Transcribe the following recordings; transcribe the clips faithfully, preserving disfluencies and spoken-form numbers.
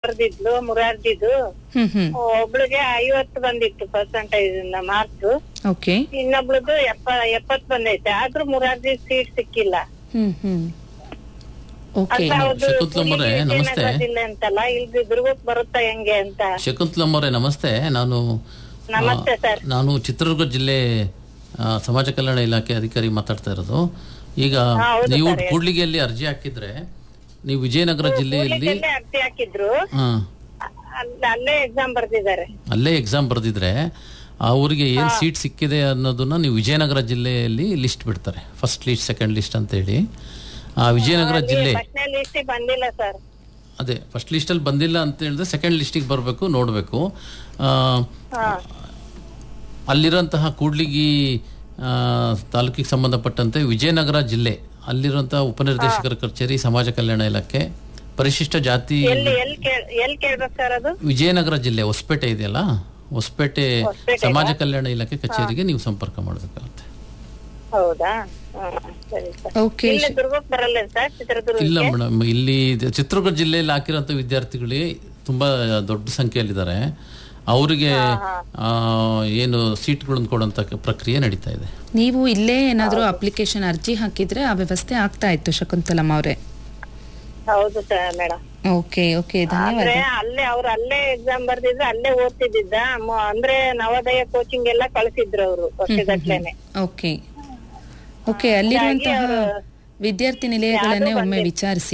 ಬರ್ದಿದ್ಲು ಮುರಾರ್ಜಿದು. ಹ್ಮ್ ಹ್ಮ್ ಒಬ್ಳಿಗೆ ಐವತ್ತು ಬಂದಿತ್ತು percentage marks. Okay. ಇನ್ನೊಬ್ಳದು ಎಪ್ಪ ಎಪ್ಪತ್ ಬಂದೈತೆ, ಆದ್ರೂ ಮುರಾರ್ಜಿ ಸೀಟ್ ಸಿಕ್ಕಿಲ್ಲ. ಹ್ಮ್ ಹ್ಮ್ ಓಕೆ. ಶಕುಂತಲಮ್ಮರೇ ನಮಸ್ತೆ. ಅಂತಲ್ಲ ಇಲ್ಲಿ ದುರ್ಗಕ್ಕೆ ಬರುತ್ತಾ ಹೆಂಗೆ ಅಂತ. ಶಕುಂತಲಮ್ಮರೇ ನಮಸ್ತೆ. ನಾನು ನಮಸ್ತೆ ಸರ್. ನಾನು ಚಿತ್ರದುರ್ಗ ಜಿಲ್ಲೆ ಆ, ಸಮಾಜ ಕಲ್ಯಾಣ ಇಲಾಖೆ ಅಧಿಕಾರಿ ಮಾತಾಡ್ತಾ ಇರೋದು. ಈಗ ನೀವು ಕೂಡ್ಲಿಗೆಯಲ್ಲಿ ಅರ್ಜಿ ಹಾಕಿದ್ರೆ ನೀವು ವಿಜಯನಗರ ಜಿಲ್ಲೆಯಲ್ಲಿ ಅರ್ಜಿ ಹಾಕಿದ್ರು, ಹಾ ಅಲ್ಲೇ ಎಕ್ಸಾಮ್ ಬರ್ದಿದ್ದಾರೆ. ಅಲ್ಲೇ ಎಕ್ಸಾಮ್ ಬರ್ದಿದ್ರೆ ಅವ್ರಿಗೆ ಏನ್ ಸೀಟ್ ಸಿಕ್ಕಿದೆ ಅನ್ನೋದನ್ನ ನೀವು ವಿಜಯನಗರ ಜಿಲ್ಲೆಯಲ್ಲಿ ಲಿಸ್ಟ್ ಬಿಡ್ತಾರೆ. ಫಸ್ಟ್ ಲಿಸ್ಟ್, ಸೆಕೆಂಡ್ ಲಿಸ್ಟ್ ಅಂತ ಹೇಳಿ. ಆ ವಿಜಯನಗರ ಜಿಲ್ಲೆ ಬಂದಿಲ್ಲ ಸರ್. ಅದೇ ಫಸ್ಟ್ ಲಿಸ್ಟ್ ಅಲ್ಲಿ ಬಂದಿಲ್ಲ ಅಂತ ಹೇಳಿದ್ರೆ ಸೆಕೆಂಡ್ ಲಿಸ್ಟಿಗೆ ಬರಬೇಕು, ನೋಡಬೇಕು. ಅಲ್ಲಿರೋಂತಹ ಕೂಡ್ಲಿಗಿ ತಾಲೂಕಿಗೆ ಸಂಬಂಧಪಟ್ಟಂತೆ ವಿಜಯನಗರ ಜಿಲ್ಲೆ ಅಲ್ಲಿರುವಂತಹ ಉಪನಿರ್ದೇಶಕರ ಕಚೇರಿ, ಸಮಾಜ ಕಲ್ಯಾಣ ಇಲಾಖೆ, ಪರಿಶಿಷ್ಟ ಜಾತಿ, ವಿಜಯನಗರ ಜಿಲ್ಲೆ ಹೊಸಪೇಟೆ ಇದೆಯಲ್ಲ, ಹೊಸಪೇಟೆ ಸಮಾಜ ಕಲ್ಯಾಣ ಇಲಾಖೆ ಕಚೇರಿಗೆ ನೀವು ಸಂಪರ್ಕ ಮಾಡಬೇಕಾಗುತ್ತೆ. ಹೌದಾ? ಇಲ್ಲ ಮೇಡಮ್, ಇಲ್ಲಿ ಚಿತ್ರದುರ್ಗ ಜಿಲ್ಲೆಯಲ್ಲಿ ಹಾಕಿರೋಂಥ ವಿದ್ಯಾರ್ಥಿಗಳಿಗೆ ತುಂಬಾ ದೊಡ್ಡ ಸಂಖ್ಯೆಯಲ್ಲಿದ್ದಾರೆ. ಅವರಿಗೆ ಏನು ಸೀಟ್ಗಳನ್ನು ಕೊಡುವಂತ ಪ್ರಕ್ರಿಯೆ ನಡೀತಾ ಇದೆ. ನೀವು ಇಲ್ಲೇ ಏನಾದರೂ ಅಪ್ಲಿಕೇಶನ್ ಅರ್ಜಿ ಹಾಕಿದ್ರೆ ಆ ವ್ಯವಸ್ಥೆ ಆಗ್ತಾ ಇತ್ತು ಶಕುಂತಲಮ್ಮ ಅವರೇ. ಹೌದು ಸರ್ ಮೇಡಮ್. ಓಕೆ ಓಕೆ, ಧನ್ಯವಾದ. ಅಲ್ಲೇ ಅವ್ರು ಅಲ್ಲೇ ಎಕ್ಸಾಮ್ ಬರ್ದಿದ್ರು, ಅಲ್ಲೇ ಓದ್ತಿದ್ದ. ಅಂದ್ರೆ ನವೋದಯ ಕೋಚಿಂಗ್ ಎಲ್ಲ ಕಳಿಸಿದ್ರು ಅವರು ವರ್ಷಗಟ್ಲೆನೆ. ಓಕೆ ಓಕೆ, ಅಲ್ಲಿರುವಂತಹ ವಿದ್ಯಾರ್ಥಿ ನಿಲಯಗಳನ್ನೇ ಒಮ್ಮೆ ವಿಚಾರಿಸಿ.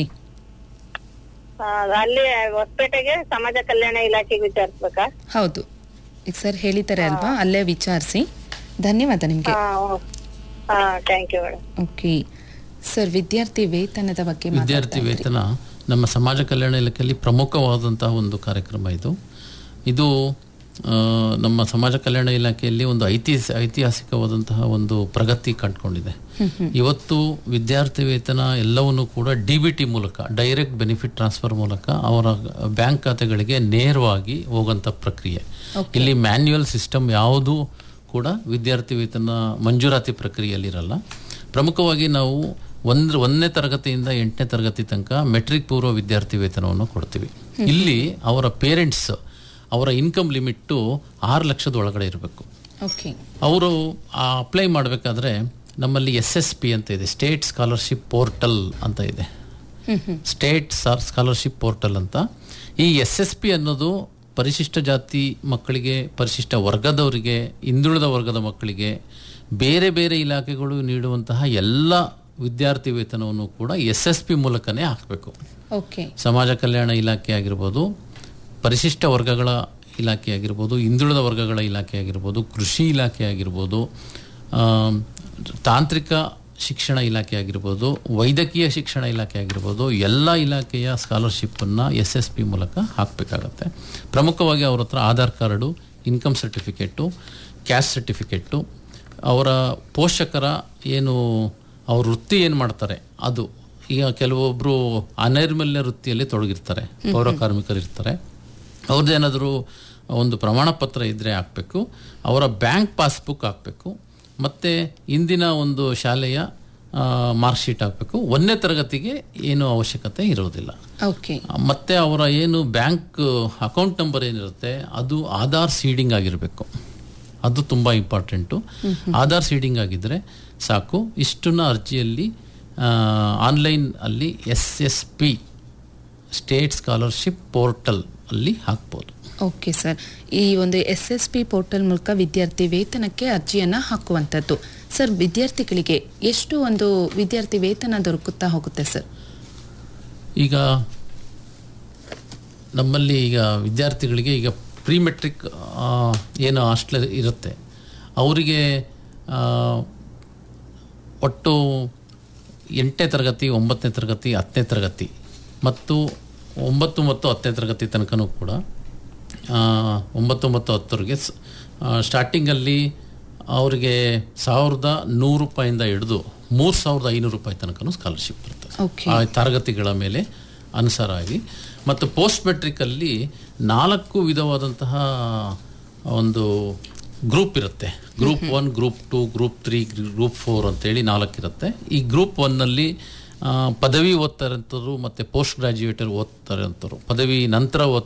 ಅಲ್ಲಿ ಹೊಸಪೇಟೆಗೆ ಸಮಾಜ ಕಲ್ಯಾಣ ಇಲಾಖೆಗೆ ವಿಚಾರಿಸ್ಬೇಕಾ? ಹೌದು, ಈಗ ಸರ್ ಹೇಳಿದ್ದಾರೆ ಅಲ್ವಾ, ಅಲ್ಲೇ ವಿಚಾರಿಸಿ. ಧನ್ಯವಾದ ನಿಮ್ಗೆ. Thank you madam. Okay sir, ವಿದ್ಯಾರ್ಥಿ ವೇತನದ ಬಗ್ಗೆ. ವಿದ್ಯಾರ್ಥಿ ವೇತನ ನಮ್ಮ ಸಮಾಜ ಕಲ್ಯಾಣ ಇಲಾಖೆಯಲ್ಲಿ ಪ್ರಮುಖವಾದಂತಹ ಒಂದು ಕಾರ್ಯಕ್ರಮ ಇದು. ಇದು ನಮ್ಮ ಸಮಾಜ ಕಲ್ಯಾಣ ಇಲಾಖೆಯಲ್ಲಿ ಒಂದು ಐತಿಹಾಸ ಐತಿಹಾಸಿಕವಾದಂತಹ ಒಂದು ಪ್ರಗತಿ ಕಂಡುಕೊಂಡಿದೆ. ಇವತ್ತು ವಿದ್ಯಾರ್ಥಿ ವೇತನ ಎಲ್ಲವನ್ನೂ ಕೂಡ ಡಿ ಬಿ ಟಿ ಮೂಲಕ, ಡೈರೆಕ್ಟ್ ಬೆನಿಫಿಟ್ ಟ್ರಾನ್ಸ್ಫರ್ ಮೂಲಕ ಅವರ ಬ್ಯಾಂಕ್ ಖಾತೆಗಳಿಗೆ ನೇರವಾಗಿ ಹೋಗುವಂಥ ಪ್ರಕ್ರಿಯೆ. ಇಲ್ಲಿ ಮ್ಯಾನ್ಯುಯಲ್ ಸಿಸ್ಟಮ್ ಯಾವುದೂ ಕೂಡ ವಿದ್ಯಾರ್ಥಿ ವೇತನ ಮಂಜೂರಾತಿ ಪ್ರಕ್ರಿಯೆಯಲ್ಲಿರಲ್ಲ. ಪ್ರಮುಖವಾಗಿ ನಾವು ಒಂದು ಒಂದನೇ ತರಗತಿಯಿಂದ ಎಂಟನೇ ತರಗತಿ ತನಕ ಮೆಟ್ರಿಕ್ ಪೂರ್ವ ವಿದ್ಯಾರ್ಥಿ ವೇತನವನ್ನು ಕೊಡ್ತೀವಿ. ಇಲ್ಲಿ ಅವರ ಪೇರೆಂಟ್ಸ್ ಅವರ ಇನ್ಕಮ್ ಲಿಮಿಟ್ಟು ಆರು ಲಕ್ಷದ ಒಳಗಡೆ ಇರಬೇಕು. ಅವರು ಅಪ್ಲೈ ಮಾಡಬೇಕಾದ್ರೆ ನಮ್ಮಲ್ಲಿ ಎಸ್ ಎಸ್ ಪಿ ಅಂತ ಇದೆ, ಸ್ಟೇಟ್ ಸ್ಕಾಲರ್ಶಿಪ್ ಪೋರ್ಟಲ್ ಅಂತ ಇದೆ. ಸ್ಟೇಟ್ ಸ್ಕಾಲರ್ಶಿಪ್ ಪೋರ್ಟಲ್ ಅಂತ. ಈ ಎಸ್ ಎಸ್ ಪಿ ಅನ್ನೋದು ಪರಿಶಿಷ್ಟ ಜಾತಿ ಮಕ್ಕಳಿಗೆ, ಪರಿಶಿಷ್ಟ ವರ್ಗದವರಿಗೆ, ಹಿಂದುಳಿದ ವರ್ಗದ ಮಕ್ಕಳಿಗೆ ಬೇರೆ ಬೇರೆ ಇಲಾಖೆಗಳು ನೀಡುವಂತಹ ಎಲ್ಲ ವಿದ್ಯಾರ್ಥಿ ವೇತನವನ್ನು ಕೂಡ ಎಸ್ ಎಸ್ ಪಿ ಮೂಲಕನೇ ಹಾಕಬೇಕು. ಸಮಾಜ ಕಲ್ಯಾಣ ಇಲಾಖೆ ಆಗಿರ್ಬೋದು, ಪರಿಶಿಷ್ಟ ವರ್ಗಗಳ ಇಲಾಖೆ ಆಗಿರ್ಬೋದು, ಹಿಂದುಳಿದ ವರ್ಗಗಳ ಇಲಾಖೆ ಆಗಿರ್ಬೋದು, ಕೃಷಿ ಇಲಾಖೆ ಆಗಿರ್ಬೋದು, ತಾಂತ್ರಿಕ ಶಿಕ್ಷಣ ಇಲಾಖೆ ಆಗಿರ್ಬೋದು, ವೈದ್ಯಕೀಯ ಶಿಕ್ಷಣ ಇಲಾಖೆ ಆಗಿರ್ಬೋದು, ಎಲ್ಲ ಇಲಾಖೆಯ ಸ್ಕಾಲರ್ಶಿಪ್ಪನ್ನು ಎಸ್ ಎಸ್ ಪಿ ಮೂಲಕ ಹಾಕಬೇಕಾಗತ್ತೆ. ಪ್ರಮುಖವಾಗಿ ಅವ್ರ ಹತ್ರ Aadhaar card, income certificate, caste certificate, ಅವರ ಪೋಷಕರ ಏನು ಅವ್ರ ವೃತ್ತಿ ಏನು ಮಾಡ್ತಾರೆ ಅದು. ಈಗ ಕೆಲವೊಬ್ಬರು ಅನೈರ್ಮಲ್ಯ ವೃತ್ತಿಯಲ್ಲಿ ತೊಡಗಿರ್ತಾರೆ, ಪೌರ ಕಾರ್ಮಿಕರು ಇರ್ತಾರೆ. ಅವ್ರದ್ದೇನಾದರೂ ಒಂದು ಪ್ರಮಾಣ ಪತ್ರ ಇದ್ದರೆ ಹಾಕಬೇಕು. ಅವರ ಬ್ಯಾಂಕ್ ಪಾಸ್ಬುಕ್ ಹಾಕಬೇಕು. ಮತ್ತು ಇಂದಿನ ಒಂದು ಶಾಲೆಯ ಮಾರ್ಕ್ಶೀಟ್ ಹಾಕಬೇಕು. ಒಂದನೇ ತರಗತಿಗೆ ಏನು ಅವಶ್ಯಕತೆ ಇರೋದಿಲ್ಲ. ಮತ್ತು ಅವರ ಏನು ಬ್ಯಾಂಕ್ ಅಕೌಂಟ್ ನಂಬರ್ ಏನಿರುತ್ತೆ ಅದು ಆಧಾರ್ ಸೀಡಿಂಗ್ ಆಗಿರಬೇಕು. ಅದು ತುಂಬ ಇಂಪಾರ್ಟೆಂಟು. ಆಧಾರ್ ಸೀಡಿಂಗ್ ಆಗಿದ್ದರೆ ಸಾಕು. ಇಷ್ಟನ್ನ ಅರ್ಜಿಯಲ್ಲಿ ಆನ್ಲೈನ್ ಅಲ್ಲಿ S S P state scholarship portal ಅಲ್ಲಿ ಹಾಕ್ಬೋದು. ಓಕೆ ಸರ್, ಈ ಒಂದು ಎಸ್ ಎಸ್ ಪಿ ಪೋರ್ಟಲ್ ಮೂಲಕ ವಿದ್ಯಾರ್ಥಿ ವೇತನಕ್ಕೆ ಅರ್ಜಿಯನ್ನು ಹಾಕುವಂಥದ್ದು. ಸರ್, ವಿದ್ಯಾರ್ಥಿಗಳಿಗೆ ಎಷ್ಟು ಒಂದು ವಿದ್ಯಾರ್ಥಿ ವೇತನ ದೊರಕುತ್ತಾ ಹೋಗುತ್ತೆ ಸರ್? ಈಗ ನಮ್ಮಲ್ಲಿ ಈಗ ವಿದ್ಯಾರ್ಥಿಗಳಿಗೆ ಈಗ ಪ್ರೀ ಮೆಟ್ರಿಕ್ ಏನು ಹಾಸ್ಟೆಲ್ ಇರುತ್ತೆ ಅವರಿಗೆ ಒಟ್ಟು ಎಂಟನೇ ತರಗತಿ, ಒಂಬತ್ತನೇ ತರಗತಿ, ಹತ್ತನೇ ತರಗತಿ ಮತ್ತು ಒಂಬತ್ತು ಮತ್ತು ಹತ್ತನೇ ತರಗತಿ ತನಕನೂ ಕೂಡ ಒಂಬತ್ತು ಮತ್ತು ಹತ್ತರಿಗೆ ಸ್ಟಾರ್ಟಿಂಗಲ್ಲಿ ಅವರಿಗೆ ಸಾವಿರದ ನೂರು ರೂಪಾಯಿಂದ ಹಿಡಿದು ಮೂರು ಸಾವಿರದ ಐನೂರು ರೂಪಾಯಿ ತನಕನೂ ಸ್ಕಾಲರ್ಶಿಪ್ ಬರ್ತದೆ ಆ ತರಗತಿಗಳ ಮೇಲೆ ಅನುಸಾರ ಆಗಿ. ಮತ್ತು ಪೋಸ್ಟ್ ಮೆಟ್ರಿಕಲ್ಲಿ ನಾಲ್ಕು ವಿಧವಾದಂತಹ ಒಂದು ಗ್ರೂಪ್ ಇರುತ್ತೆ. Group one, group to, group three, group four ಅಂತೇಳಿ ನಾಲ್ಕಿರುತ್ತೆ. ಈ ಗ್ರೂಪ್ ಒನ್ನಲ್ಲಿ ಪದವಿ ಓದ್ತಾರಂಥವ್ರು ಮತ್ತು ಪೋಸ್ಟ್ ಗ್ರಾಜ್ಯುಯೇಟರ್ ಓದ್ತಾರಂಥವ್ರು, ಪದವಿ ನಂತರ ಓದ್